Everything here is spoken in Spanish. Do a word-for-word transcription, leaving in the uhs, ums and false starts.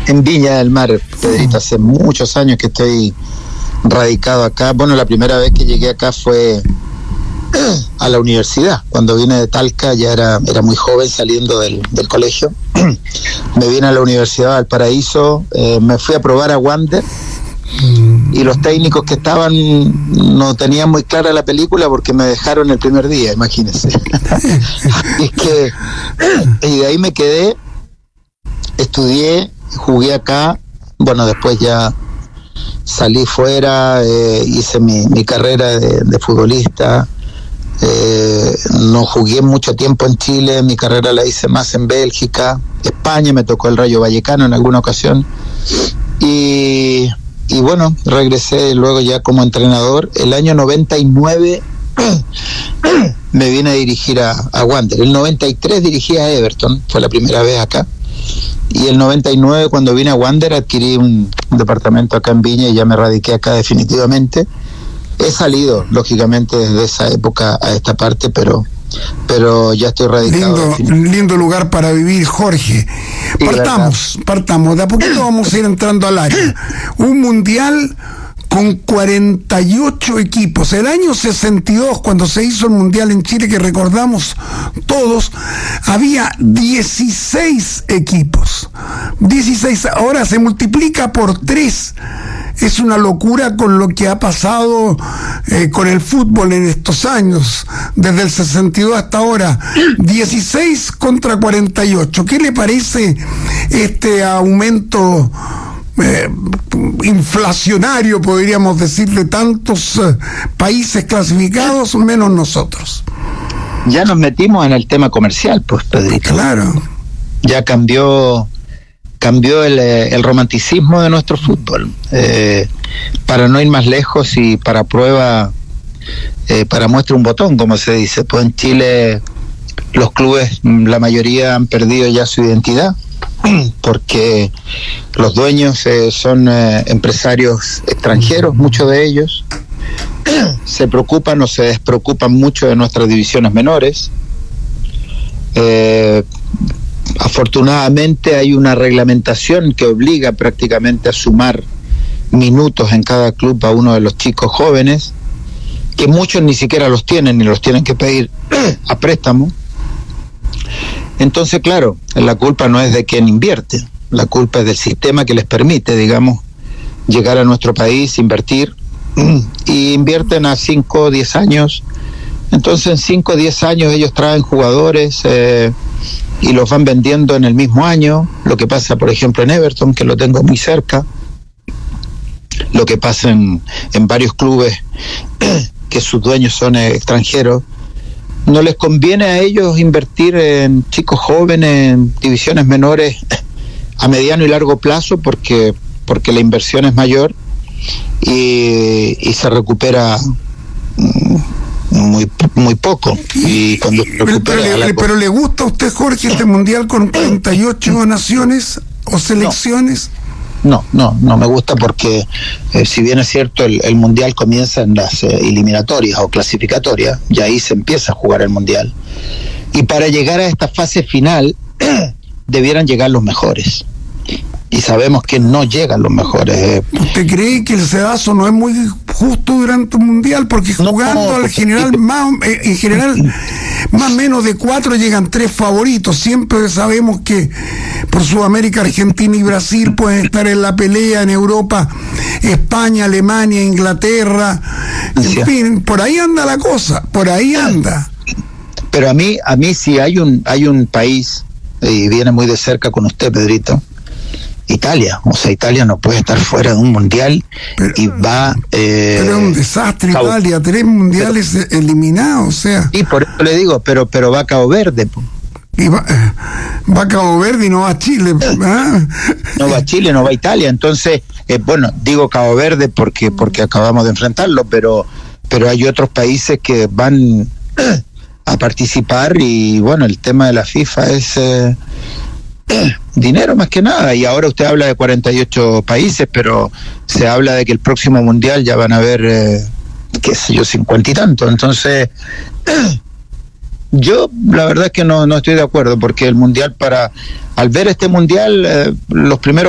en Viña del Mar, Pedrito, hace muchos años que estoy radicado acá. Bueno, la primera vez que llegué acá fue a la universidad. Cuando vine de Talca ya era, era muy joven, saliendo del, del colegio. Me vine a la Universidad de Valparaíso, eh, me fui a probar a Wander, y los técnicos que estaban no tenían muy clara la película porque me dejaron el primer día, imagínense. Es que, y de ahí me quedé, estudié, jugué acá, bueno, después ya salí fuera, eh, hice mi, mi carrera de, de futbolista. Eh, no jugué mucho tiempo en Chile, mi carrera la hice más en Bélgica, España, me tocó el Rayo Vallecano en alguna ocasión, y, y bueno, regresé luego ya como entrenador. El año noventa y nueve me vine a dirigir a, a Wander. El noventa y tres dirigí a Everton, fue la primera vez acá, y el noventa y nueve cuando vine a Wander adquirí un, un departamento acá en Viña y ya me radiqué acá definitivamente. He salido, lógicamente, desde esa época a esta parte, pero pero ya estoy radicado. Lindo, lindo lugar para vivir, Jorge. Sí, partamos, verdad. partamos. De a poquito vamos a ir entrando al área. Un mundial con cuarenta y ocho equipos. El año sesenta y dos, cuando se hizo el mundial en Chile, que recordamos todos, había dieciséis equipos. dieciséis, ahora se multiplica por tres. Es una locura con lo que ha pasado eh, con el fútbol en estos años, desde el sesenta y dos hasta ahora. dieciséis contra cuarenta y ocho. ¿Qué le parece este aumento eh, inflacionario, podríamos decirle, tantos eh, países clasificados, menos nosotros? Ya nos metimos en el tema comercial, pues, Pedrito. Claro. Ya cambió... cambió el, el romanticismo de nuestro fútbol. Eh, para no ir más lejos y para prueba, eh, para muestra un botón, como se dice, pues en Chile los clubes, la mayoría han perdido ya su identidad, porque los dueños eh, son eh, empresarios extranjeros, muchos de ellos, se preocupan o se despreocupan mucho de nuestras divisiones menores. Eh, Afortunadamente hay una reglamentación que obliga prácticamente a sumar minutos en cada club a uno de los chicos jóvenes, que muchos ni siquiera los tienen, ni los tienen que pedir a préstamo. Entonces, claro, la culpa no es de quien invierte, la culpa es del sistema que les permite, digamos, llegar a nuestro país, invertir, y invierten a cinco o diez años. Entonces en cinco o diez años ellos traen jugadores eh, y los van vendiendo en el mismo año. Lo que pasa, por ejemplo, en Everton, que lo tengo muy cerca, lo que pasa en, en varios clubes que sus dueños son eh, extranjeros. No les conviene a ellos invertir en chicos jóvenes, en divisiones menores a mediano y largo plazo, porque porque la inversión es mayor y, y se recupera muy muy poco. Y cuando se recupera, pero, le, pero le gusta a usted, Jorge, este mundial con cuarenta y ocho naciones o selecciones? No, no, no me gusta porque eh, si bien es cierto el, el mundial comienza en las eh, eliminatorias o clasificatorias, y ahí se empieza a jugar el mundial, y para llegar a esta fase final debieran llegar los mejores, y sabemos que no llegan los mejores. eh. ¿Usted cree que el sedazo no es muy justo durante un mundial? Porque jugando no, al general más eh, en general más o menos de cuatro llegan tres favoritos. Siempre sabemos que por Sudamérica, Argentina y Brasil pueden estar en la pelea. En Europa, España, Alemania, Inglaterra, en sí. fin, por ahí anda la cosa, por ahí anda. Pero a mí, a mí sí hay un, hay un país, y viene muy de cerca con usted, Pedrito, Italia. O sea, Italia no puede estar fuera de un mundial, pero, y va... Eh, pero es un desastre Cabo, Italia, tres mundiales pero, eliminados, o sea... Y por eso le digo, pero pero va a Cabo Verde. Po. Y va, va a Cabo Verde y no va a Chile. ¿Ah? No va a Chile, no va a Italia. Entonces, eh, bueno, digo Cabo Verde porque porque acabamos de enfrentarlo, pero pero hay otros países que van a participar, y bueno, el tema de la FIFA es... Eh, dinero más que nada, y ahora usted habla de cuarenta y ocho países, pero se habla de que el próximo mundial ya van a haber, eh, qué sé yo, cincuenta y tantos. Entonces, yo la verdad es que no, no estoy de acuerdo, porque el mundial, para al ver este mundial, eh, los primeros